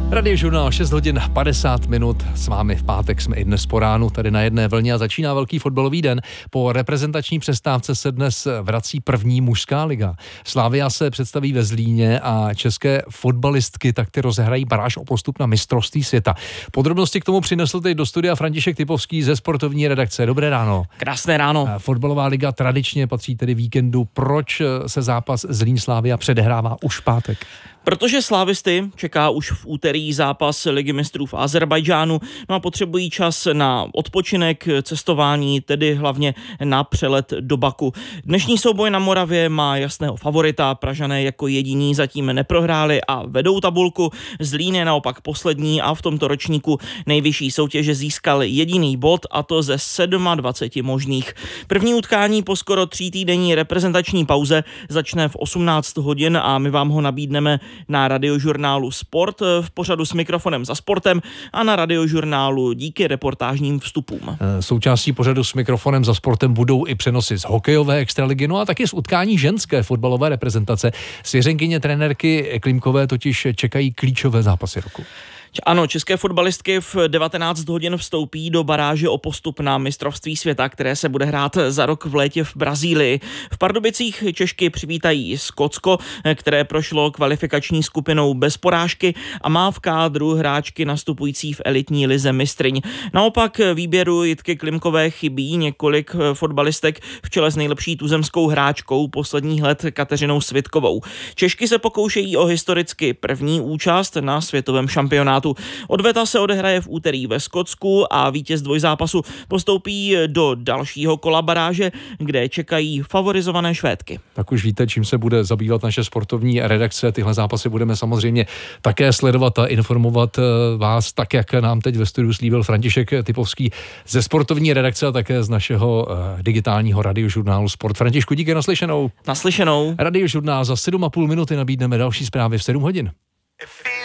Radiožurnál 6 hodin 50 minut. S vámi v pátek jsme i dnes po ránu tady na jedné vlně a začíná velký fotbalový den. Po reprezentační přestávce se dnes vrací první mužská liga. Slavia se představí ve Zlíně a české fotbalistky tak ty rozehrají baráž o postup na mistrovství světa. Podrobnosti k tomu přinesl teď do studia František Typovský ze sportovní redakce. Dobré ráno. Krásné ráno. Fotbalová liga tradičně patří tedy víkendu. Proč se zápas Zlín-Slavia předehrává už v pátek? Protože slávisty čeká už v úterý zápas Ligy mistrů v Azerbajdžánu, no a potřebují čas na odpočinek, cestování, tedy hlavně na přelet do Baku. Dnešní souboj na Moravě má jasného favorita, Pražané jako jediní zatím neprohráli a vedou tabulku. Zlín je naopak poslední a v tomto ročníku nejvyšší soutěže získal jediný bod, a to ze 27 možných. První utkání po skoro 3týdenní reprezentační pauze začne v 18 hodin a my vám ho nabídneme na Radiožurnálu Sport v pořadu S mikrofonem za sportem a na Radiožurnálu díky reportážním vstupům. Součástí pořadu S mikrofonem za sportem budou i přenosy z hokejové extraligy, no a taky z utkání ženské fotbalové reprezentace. Svěřenkyně trenérky Klimkové totiž čekají klíčové zápasy roku. Ano, české fotbalistky v 19 hodin vstoupí do baráže o postup na mistrovství světa, které se bude hrát za rok v létě v Brazílii. V Pardubicích Češky přivítají Skotsko, které prošlo kvalifikační skupinou bez porážky a má v kádru hráčky nastupující v elitní lize mistryň. Naopak výběru Jitky Klimkové chybí několik fotbalistek v čele s nejlepší tuzemskou hráčkou posledních let Kateřinou Svitkovou. Češky se pokoušejí o historicky první účast na světovém šampionátu. Odveta se odehraje v úterý ve Skotsku a vítěz dvojzápasu postoupí do dalšího kola baráže, kde čekají favorizované Švédky. Tak už víte, čím se bude zabývat naše sportovní redakce. Tyhle zápasy budeme samozřejmě také sledovat a informovat vás, tak jak nám teď ve studiu slíbil František Typovský ze sportovní redakce a také z našeho digitálního radiožurnálu Sport. Františku, díky, naslyšenou. Naslyšenou. Radiožurnál za 7,5 minuty nabídneme další zprávy v 7 hodin.